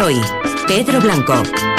Hoy, Pedro Blanco.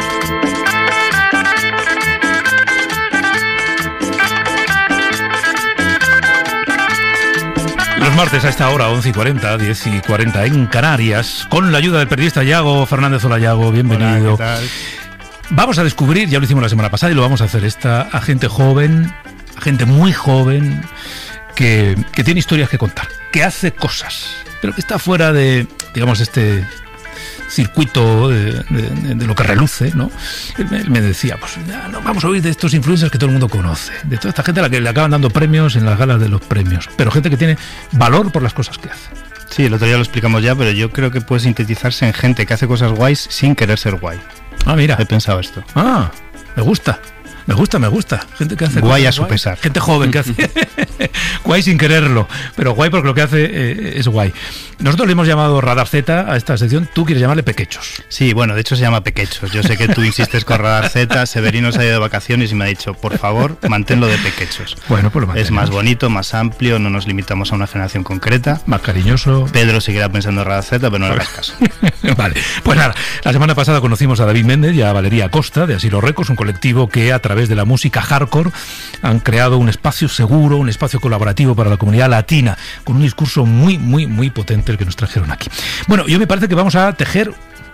Los martes a esta hora, 11:40, 10:40 en Canarias, con la ayuda del periodista Yago Fernández. Hola, Yago, bienvenido. Hola, ¿qué tal? Vamos a descubrir, ya lo hicimos la semana pasada y lo vamos a hacer a gente joven, a gente muy joven, que tiene historias que contar, que hace cosas, pero que está fuera de, digamos, este circuito de lo que reluce, ¿no? Él me decía, pues ya no vamos a oír de estos influencers que todo el mundo conoce, de toda esta gente a la que le acaban dando premios en las galas de los premios, pero gente que tiene valor por las cosas que hace. Sí, el otro día lo explicamos ya, pero yo creo que puede sintetizarse en gente que hace cosas guays sin querer ser guay. Ah, mira. He pensado esto. Ah, me gusta. Gente que hace guay a su pesar. Gente joven que hace guay sin quererlo, pero guay porque lo que hace es guay. Nosotros le hemos llamado Radar Z a esta sección, tú quieres llamarle Pequechos. Sí, bueno, de hecho se llama Pequechos. Yo sé que tú insistes con Radar Z, Severino se ha ido de vacaciones y me ha dicho, por favor, manténlo de Pequechos. Bueno, pues lo mantenemos. Es más bonito, más amplio, no nos limitamos a una generación concreta. Más cariñoso. Pedro seguirá pensando en Radar Z, pero no le hagas caso. Vale, pues nada, la semana pasada conocimos a David Méndez y a Valeria Acosta de Asilo Records, un colectivo que a través de la música hardcore han creado un espacio seguro, un espacio colaborativo para la comunidad latina, con un discurso muy, muy, muy potente el que nos trajeron aquí. Bueno, yo me parece que vamos a tejer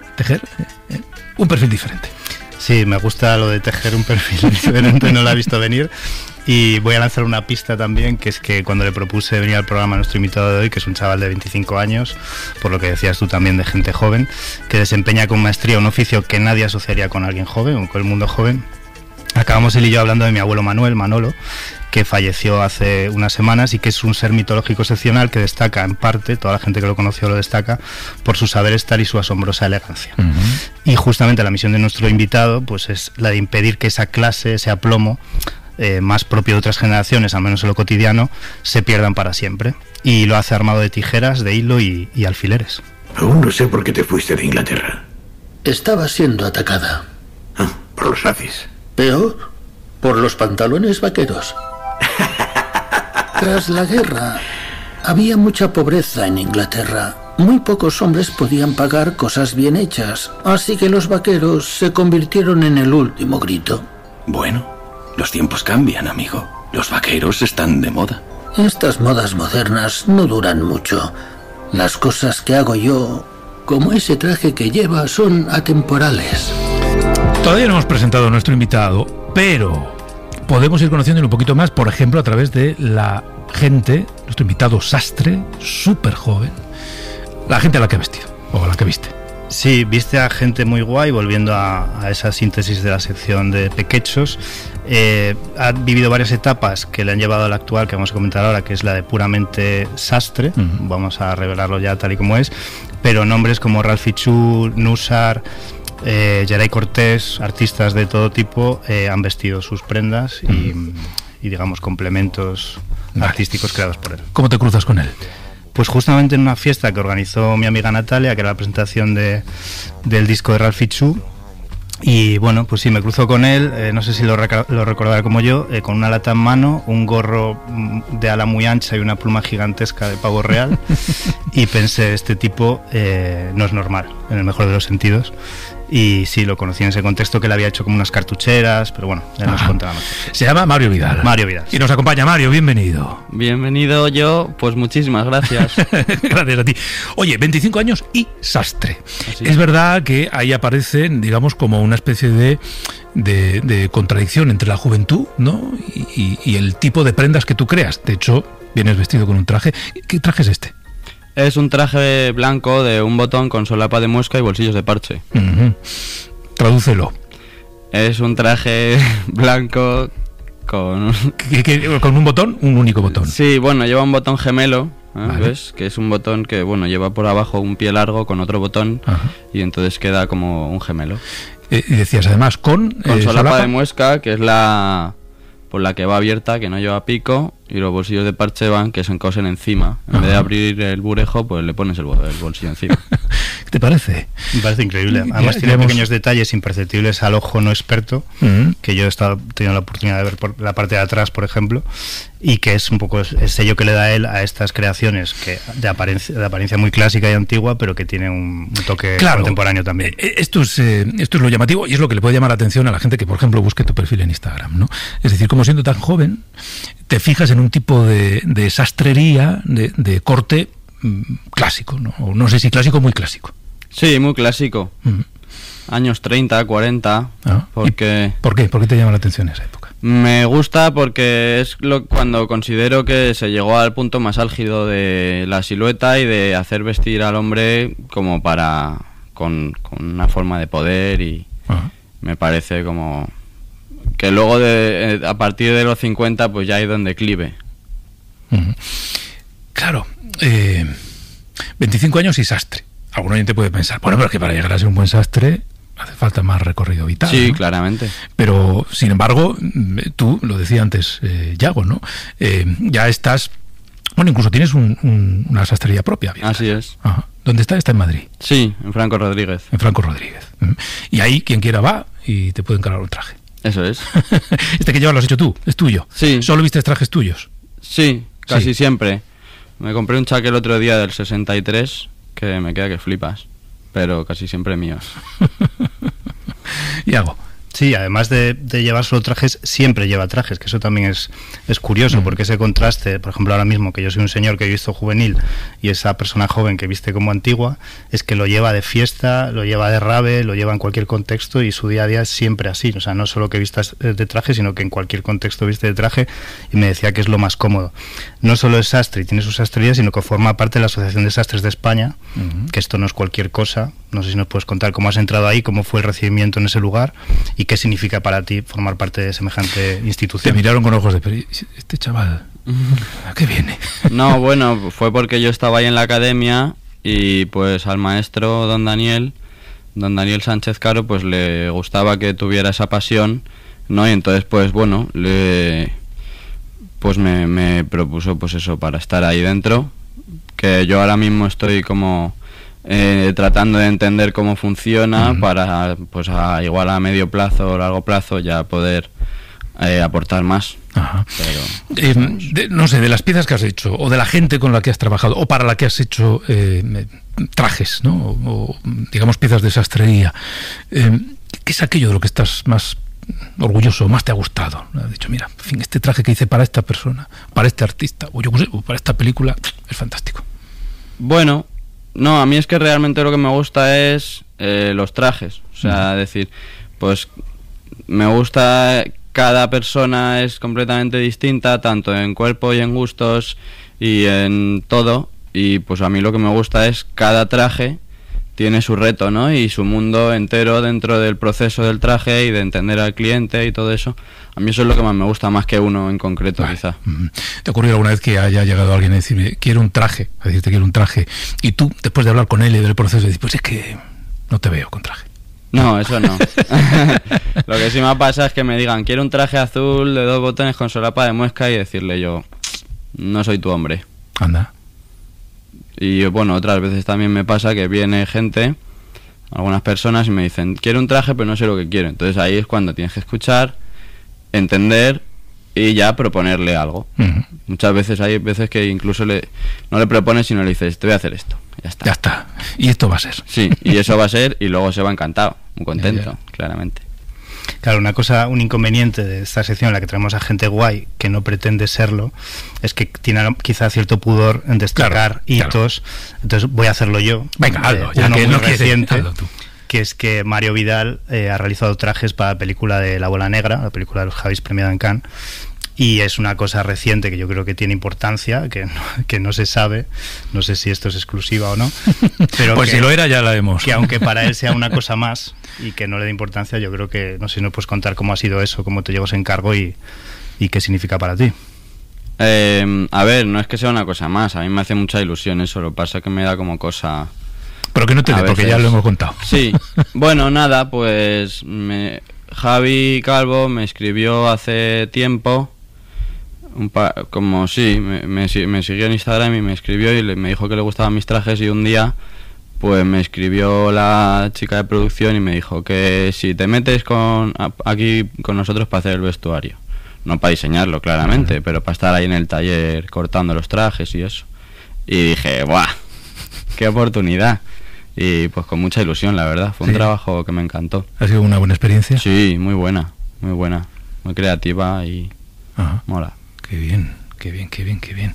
un perfil diferente. Sí, me gusta lo de tejer un perfil diferente, no lo he visto venir. Y voy a lanzar una pista también, que es que cuando le propuse venir al programa a nuestro invitado de hoy, que es un chaval de 25 años, por lo que decías tú también de gente joven, que desempeña con maestría un oficio que nadie asociaría con alguien joven o con el mundo joven, acabamos él y yo hablando de mi abuelo Manolo, que falleció hace unas semanas y que es un ser mitológico excepcional que destaca en parte, toda la gente que lo conoció lo destaca, por su saber estar y su asombrosa elegancia. Uh-huh. Y justamente la misión de nuestro invitado pues es la de impedir que esa clase, ese aplomo, más propio de otras generaciones, al menos en lo cotidiano, se pierdan para siempre. Y lo hace armado de tijeras, de hilo y alfileres. Aún no sé por qué te fuiste de Inglaterra. Estaba siendo atacada. Ah, por los nazis. Peor, por los pantalones vaqueros. Tras la guerra, había mucha pobreza en Inglaterra. Muy pocos hombres podían pagar cosas bien hechas, así que los vaqueros se convirtieron en el último grito. Bueno, los tiempos cambian, amigo. Los vaqueros están de moda. Estas modas modernas no duran mucho. Las cosas que hago yo, como ese traje que lleva, son atemporales. Todavía no hemos presentado a nuestro invitado, pero podemos ir conociéndolo un poquito más, por ejemplo, a través de la gente, nuestro invitado sastre, súper joven, la gente a la que ha vestido, o a la que viste. Sí, viste a gente muy guay, volviendo a esa síntesis de la sección de Pequechos. Ha vivido varias etapas que le han llevado a la actual, que vamos a comentar ahora, que es la de puramente sastre. Uh-huh. Vamos a revelarlo ya tal y como es, pero nombres como Ralph Fichu, Nusar, Geray Cortés, artistas de todo tipo han vestido sus prendas y digamos complementos artísticos creados por él. ¿Cómo te cruzas con él? Pues justamente en una fiesta que organizó mi amiga Natalia, que era la presentación del disco de Ralph Fichu. Y bueno, pues sí, me cruzo con él, no sé si lo recordará como yo, con una lata en mano, un gorro de ala muy ancha y una pluma gigantesca de pavo real. Y pensé, este tipo no es normal, en el mejor de los sentidos. Y sí, lo conocí en ese contexto, que él había hecho como unas cartucheras, pero bueno, él nos contará más. Se llama Mario Vidal. Mario Vidal. Y nos acompaña Mario, bienvenido. Bienvenido yo, pues muchísimas gracias. Gracias a ti. Oye, 25 años y sastre. Así es verdad que ahí aparecen, digamos, como una especie de contradicción entre la juventud, ¿no? Y el tipo de prendas que tú creas. De hecho, vienes vestido con un traje. ¿Qué traje es este? Es un traje blanco de un botón con solapa de muesca y bolsillos de parche. Uh-huh. Tradúcelo. Es un traje blanco con... ¿Con un botón? Un único botón. Sí, bueno, lleva un botón gemelo, Vale. ¿ves? Que es un botón que, bueno, lleva por abajo un pie largo con otro botón. Ajá. Y entonces queda como un gemelo. Y decías además con solapa de muesca, que es la... por la que va abierta, que no lleva pico, y los bolsillos de parche van que se encosen encima. En vez de abrir el burejo, pues le pones el bolsillo encima. ¿Te parece? Me parece increíble. Además tiene pequeños detalles imperceptibles al ojo no experto, que yo he tenido la oportunidad de ver por la parte de atrás, por ejemplo, y que es un poco el sello que le da él a estas creaciones que de apariencia muy clásica y antigua, pero que tiene un toque contemporáneo también. Esto es lo llamativo y es lo que le puede llamar la atención a la gente que, por ejemplo, busque tu perfil en Instagram, ¿no? Es decir, como siendo tan joven, te fijas en un tipo de sastrería, de corte clásico, ¿no? O no sé si clásico o muy clásico. Sí, muy clásico. Años 30, 40. Porque... ¿Por qué? ¿Por qué te llama la atención esa época? Me gusta porque es cuando considero que se llegó al punto más álgido de la silueta y de hacer vestir al hombre como con una forma de poder, y me parece como que luego a partir de los 50 pues ya ha ido en declive. Claro, 25 años y sastre. Algún oyente puede pensar, bueno, pero es que para llegar a ser un buen sastre hace falta más recorrido vital. Sí, ¿no? Claramente. Pero, sin embargo, tú, lo decía antes Yago, ¿no? Ya estás... Bueno, incluso tienes una sastrería propia. Abierta. Así es. Ajá. ¿Dónde está? Está en Madrid. Sí, en Franco Rodríguez. En Franco Rodríguez. Y ahí, quien quiera va y te puede encargar un traje. Eso es. Este que llevas lo has hecho tú, es tuyo. Sí. ¿Solo vistes trajes tuyos? Sí, casi siempre. Me compré un chaqué el otro día del 63... que me queda que flipas, pero casi siempre míos. Y hago. Sí, además de llevar solo trajes, siempre lleva trajes, que eso también es curioso, porque ese contraste, por ejemplo, ahora mismo que yo soy un señor que he visto juvenil y esa persona joven que viste como antigua, es que lo lleva de fiesta, lo lleva de rave, lo lleva en cualquier contexto y su día a día es siempre así. O sea, no solo que vistas de traje, sino que en cualquier contexto viste de traje, y me decía que es lo más cómodo. No solo es sastre y tiene su sastrería, sino que forma parte de la Asociación de Sastres de España, que esto no es cualquier cosa. No sé si nos puedes contar cómo has entrado ahí, cómo fue el recibimiento en ese lugar y qué significa para ti formar parte de semejante institución. Te miraron con ojos de... Este chaval, ¿a qué viene? No, bueno, fue porque yo estaba ahí en la academia y pues al maestro don Daniel Sánchez Caro, pues le gustaba que tuviera esa pasión, ¿no? Y entonces pues bueno, pues me propuso pues eso, para estar ahí dentro, que yo ahora mismo estoy como... tratando de entender cómo funciona para, pues igual a medio plazo o largo plazo ya poder aportar más. Ajá. Pero, no sé, de las piezas que has hecho o de la gente con la que has trabajado o para la que has hecho trajes, ¿no? O digamos piezas de sastrería, ¿qué es aquello de lo que estás más orgulloso, más te ha gustado? Has dicho, mira, en fin, este traje que hice para esta persona, para este artista o yo qué sé, o para esta película, es fantástico. Bueno, no, a mí es que realmente lo que me gusta es los trajes. O sea, decir, pues me gusta, cada persona es completamente distinta, tanto en cuerpo y en gustos y en todo. Y pues a mí lo que me gusta es cada traje tiene su reto, ¿no? Y su mundo entero dentro del proceso del traje y de entender al cliente y todo eso. A mí eso es lo que más me gusta, más que uno en concreto, quizá. ¿Te ha ocurrido alguna vez que haya llegado alguien a decirme, quiero un traje, a decirte quiero un traje, y tú, después de hablar con él y del proceso, dices, pues es que no te veo con traje? No, eso no. Lo que sí me pasa es que me digan, quiero un traje azul de 2 botones con solapa de muesca, y decirle yo, no soy tu hombre. Anda. Y bueno, otras veces también me pasa que viene gente, algunas personas, y me dicen, quiero un traje pero no sé lo que quiero. Entonces ahí es cuando tienes que escuchar, entender y ya proponerle algo. Muchas veces hay veces que incluso no le propones, sino le dices, te voy a hacer esto. Ya está. Ya está. Y esto va a ser. Sí, y eso va a ser, y luego se va encantado, muy contento, claramente. Claro, un inconveniente de esta sección en la que tenemos a gente guay que no pretende serlo, es que tiene quizá cierto pudor en destacar hitos. Claro. Entonces voy a hacerlo yo. Venga, hazlo, ya que no reciente, hazlo tú. Que es que Mario Vidal ha realizado trajes para la película de La Bola Negra, la película de los Javis premiada en Cannes, y es una cosa reciente que yo creo que tiene importancia, que no se sabe, no sé si esto es exclusiva o no, pero pues si lo era ya la vemos. Que aunque para él sea una cosa más y que no le dé importancia, yo creo que, no sé si nos puedes contar cómo ha sido eso, cómo te llegó ese encargo y qué significa para ti. A ver, no es que sea una cosa más, a mí me hace mucha ilusión eso, lo que pasa es que me da como cosa... Pero que no te dé, porque ya lo hemos contado. Sí, bueno, nada, pues Javi Calvo me escribió hace tiempo, me siguió en Instagram y me escribió y me dijo que le gustaban mis trajes, y un día pues me escribió la chica de producción y me dijo que si te metes aquí con nosotros para hacer el vestuario, no para diseñarlo claramente, pero para estar ahí en el taller cortando los trajes y eso. Y dije, ¡buah! ¡Qué oportunidad! Y pues con mucha ilusión, la verdad. Fue un trabajo que me encantó. ¿Ha sido una buena experiencia? Sí, muy buena, muy buena. Muy creativa y mola. Qué bien, qué bien, qué bien, qué bien.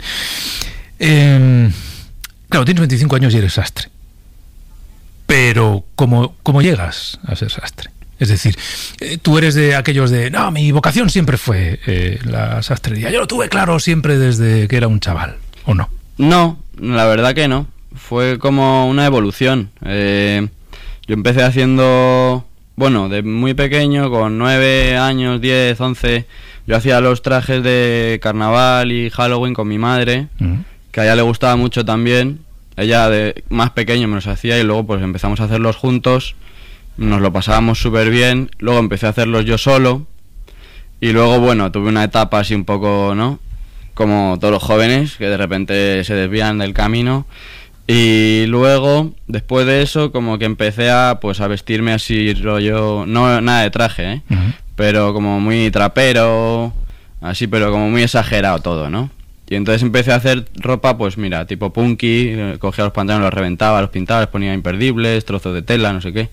Claro, tienes 25 años y eres sastre. Pero, ¿cómo llegas a ser sastre? Es decir, tú eres de aquellos de, no, mi vocación siempre fue la sastrería. Yo lo tuve claro siempre desde que era un chaval, ¿o no? No, la verdad que no. Fue como una evolución. Yo empecé haciendo, bueno, de muy pequeño, con 9 años, 10, 11, yo hacía los trajes de carnaval y Halloween con mi madre, que a ella le gustaba mucho también. Ella de más pequeño me los hacía y luego pues empezamos a hacerlos juntos, nos lo pasábamos súper bien, luego empecé a hacerlos yo solo y luego, bueno, tuve una etapa así un poco, ¿no? Como todos los jóvenes, que de repente se desvían del camino. Y luego, después de eso, como que empecé a vestirme así rollo, no nada de traje, pero como muy trapero, así, pero como muy exagerado todo, ¿no? Y entonces empecé a hacer ropa, pues mira, tipo punky, cogía los pantalones, los reventaba, los pintaba, los ponía imperdibles, trozos de tela, no sé qué.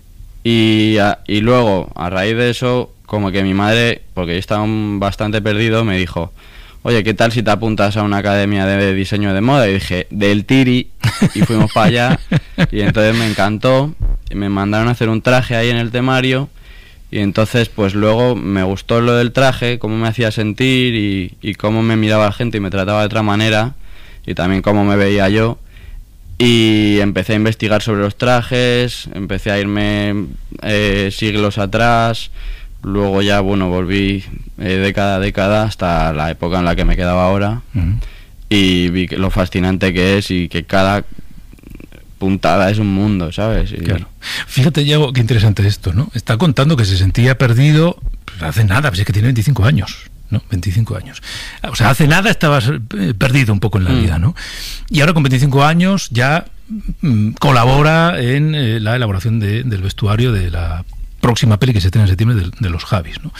Y luego, a raíz de eso, como que mi madre, porque yo estaba bastante perdido, me dijo, oye, ¿qué tal si te apuntas a una academia de diseño de moda? Y dije, del Tiri, y fuimos para allá, y entonces me encantó, y me mandaron a hacer un traje ahí en el temario, y entonces pues luego me gustó lo del traje, cómo me hacía sentir, y cómo me miraba la gente y me trataba de otra manera, y también cómo me veía yo, y empecé a investigar sobre los trajes, empecé a irme siglos atrás. Luego ya, bueno, volví década a década hasta la época en la que me quedaba ahora, y vi lo fascinante que es y que cada puntada es un mundo, ¿sabes? Claro. Fíjate, Yago, qué interesante esto, ¿no? Está contando que se sentía perdido hace nada, pues es que tiene 25 años, ¿no? 25 años. O sea, hace nada estabas perdido un poco en la vida, ¿no? Y ahora con 25 años ya colabora en la elaboración del vestuario de la próxima peli que se estrena en septiembre de los Javis, ¿no?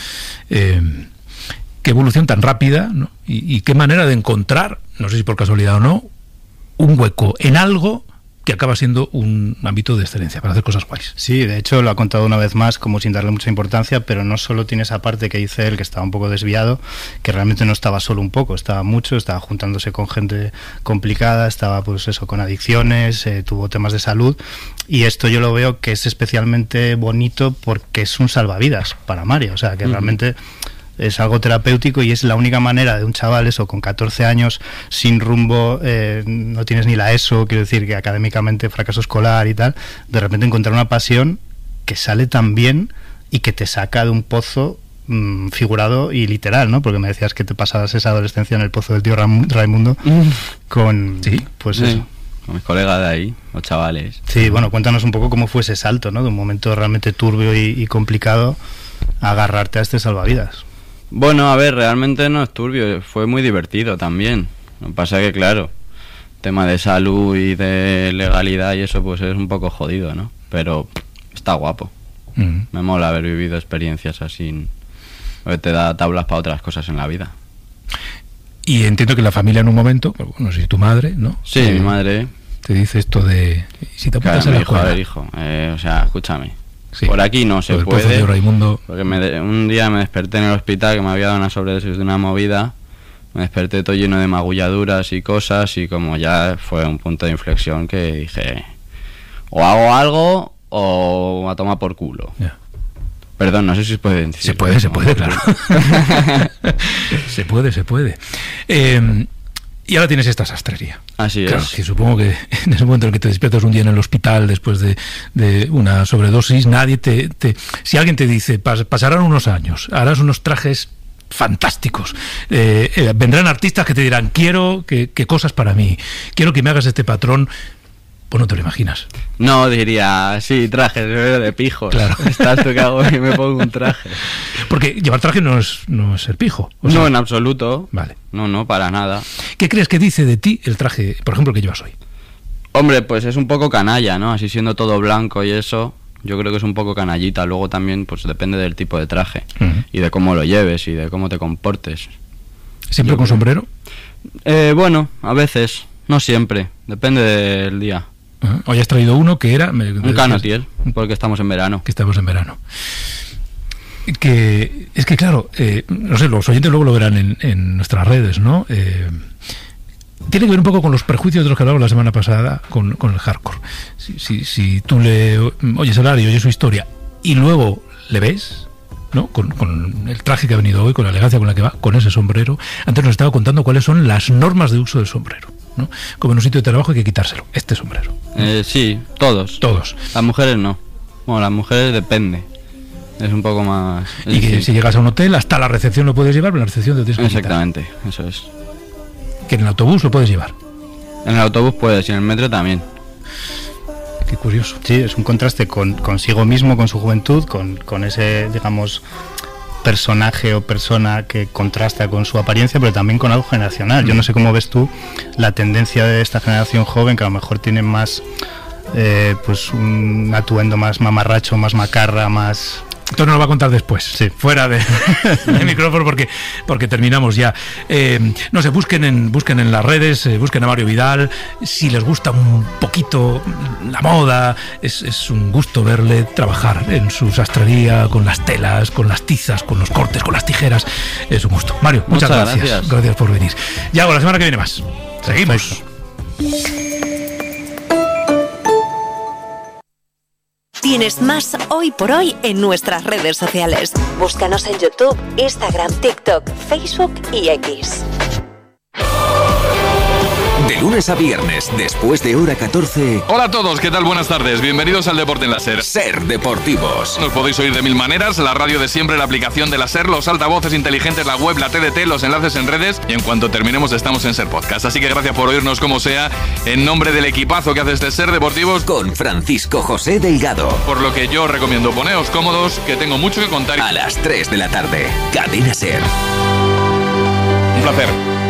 Qué evolución tan rápida, ¿no? Y qué manera de encontrar, no sé si por casualidad o no, un hueco en algo que acaba siendo un ámbito de excelencia para hacer cosas guays. Sí, de hecho lo ha contado una vez más como sin darle mucha importancia, pero no solo tiene esa parte que dice él que estaba un poco desviado, que realmente no estaba solo un poco, estaba mucho, estaba juntándose con gente complicada, estaba pues eso, con adicciones, tuvo temas de salud, y esto yo lo veo que es especialmente bonito porque es un salvavidas para Mario, o sea que realmente es algo terapéutico y es la única manera de un chaval, eso, con 14 años, sin rumbo, no tienes ni la ESO, quiero decir que académicamente fracaso escolar y tal, de repente encontrar una pasión que sale tan bien y que te saca de un pozo figurado y literal, ¿no? Porque me decías que te pasabas esa adolescencia en el pozo del tío Raimundo con, ¿sí? Pues sí, eso. Con mis colegas de ahí, los chavales. Sí, bueno, cuéntanos un poco cómo fue ese salto, ¿no? De un momento realmente turbio y complicado a agarrarte a este salvavidas. Bueno, a ver, realmente no es turbio, fue muy divertido también. Lo que pasa es que, claro, tema de salud y de legalidad y eso pues es un poco jodido, ¿no? Pero está guapo. Me mola haber vivido experiencias así, porque te da tablas para otras cosas en la vida. Y entiendo que la familia en un momento, no sé si tu madre, ¿no? Sí, mi madre. Te dice esto de, si te apuntas a la escuela. A ver, hijo, o sea, escúchame. Sí. Por aquí no se puede, porque Raimundo. Un día me desperté en el hospital que me había dado una sobredosis de una movida, me desperté todo lleno de magulladuras y cosas, y como ya fue un punto de inflexión que dije, o hago algo o a tomar por culo. Yeah. Perdón, no sé si se puede decir. Se puede, claro. se puede. Y ahora tienes esta sastrería. Así claro, es. Que supongo que en ese momento en el que te despiertas un día en el hospital después de una sobredosis, nadie si alguien te dice, pasarán unos años, harás unos trajes fantásticos, vendrán artistas que te dirán, quiero que cosas para mí, quiero que me hagas este patrón, pues no te lo imaginas. No, diría, sí, trajes de pijos. Claro. Estás tú que hago y me pongo un traje. Porque llevar traje no es ser pijo. No, en absoluto. Vale. No, para nada. ¿Qué crees que dice de ti el traje, por ejemplo, que llevas hoy? Hombre, pues es un poco canalla, ¿no? Así siendo todo blanco y eso, yo creo que es un poco canallita. Luego también, pues depende del tipo de traje y de cómo lo lleves y de cómo te comportes. ¿Siempre con sombrero? Bueno, a veces, no siempre, depende del día. Hoy has traído uno que era... Un canotiel, porque estamos en verano. Que estamos en verano. Que es que claro, no sé, los oyentes luego lo verán en nuestras redes, ¿no? Tiene que ver un poco con los prejuicios de los que hablamos la semana pasada con el hardcore. Si tú le oyes hablar y oyes su historia y luego le ves, ¿no? Con el traje que ha venido hoy, con la elegancia con la que va, con ese sombrero. Antes nos estaba contando cuáles son las normas de uso del sombrero, ¿no? Como en un sitio de trabajo hay que quitárselo, este sombrero. Sí, todos. Las mujeres no. Bueno, las mujeres depende. Es un poco más... Y que si llegas a un hotel, hasta la recepción lo puedes llevar, pero en la recepción te tienes que quitar. Exactamente, eso es. Que en el autobús lo puedes llevar. En el autobús puedes, y en el metro también. Qué curioso. Sí, es un contraste consigo mismo, con su juventud, con ese, digamos, personaje o persona que contrasta con su apariencia, pero también con algo generacional. Yo no sé cómo ves tú la tendencia de esta generación joven, que a lo mejor tiene más, pues un atuendo más mamarracho, más macarra, más... Esto nos lo va a contar después, sí, fuera de micrófono, porque terminamos ya. No sé, busquen en las redes, busquen a Mario Vidal. Si les gusta un poquito la moda, es un gusto verle trabajar en su sastrería, con las telas, con las tizas, con los cortes, con las tijeras. Es un gusto. Mario, muchas gracias. Gracias por venir. Ya hago la semana que viene más. Seguimos. Tienes más Hoy por Hoy en nuestras redes sociales. Búscanos en YouTube, Instagram, TikTok, Facebook y X. De lunes a viernes, después de hora 14... Hola a todos, ¿qué tal? Buenas tardes, bienvenidos al Deporte en la SER. SER Deportivos. Nos podéis oír de mil maneras, la radio de siempre, la aplicación de la SER, los altavoces inteligentes, la web, la TDT, los enlaces en redes, y en cuanto terminemos estamos en SER Podcast. Así que gracias por oírnos como sea, en nombre del equipazo que hace este SER Deportivos, con Francisco José Delgado. Por lo que yo recomiendo poneos cómodos, que tengo mucho que contar. A las 3 de la tarde, Cadena SER. Un placer.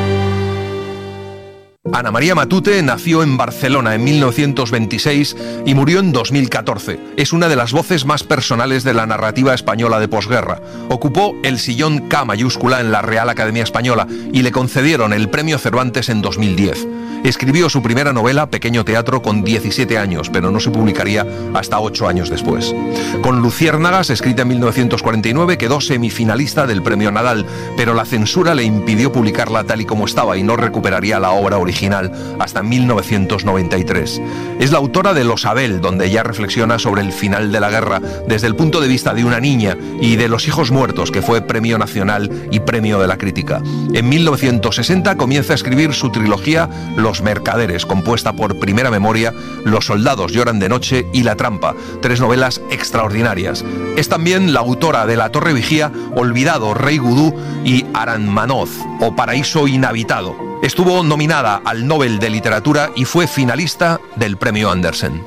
Ana María Matute nació en Barcelona en 1926 y murió en 2014. Es una de las voces más personales de la narrativa española de posguerra. Ocupó el sillón K mayúscula en la Real Academia Española y le concedieron el Premio Cervantes en 2010. Escribió su primera novela, Pequeño Teatro, con 17 años, pero no se publicaría hasta 8 años después. Con Luciérnagas, escrita en 1949, quedó semifinalista del Premio Nadal, pero la censura le impidió publicarla tal y como estaba y no recuperaría la obra original hasta 1993. Es la autora de Los Abel, donde ella reflexiona sobre el final de la guerra desde el punto de vista de una niña, y de Los Hijos Muertos, que fue Premio Nacional y Premio de la Crítica. En 1960 comienza a escribir su trilogía Los Mercaderes, compuesta por Primera Memoria, Los Soldados Lloran de Noche y La Trampa, 3 novelas extraordinarias. Es también la autora de La Torre Vigía, Olvidado, Rey Gudú y Aranmanoz, o Paraíso Inhabitado. Estuvo nominada al Nobel de Literatura y fue finalista del Premio Andersen.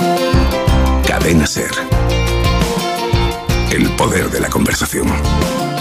Cadena SER. El poder de la conversación.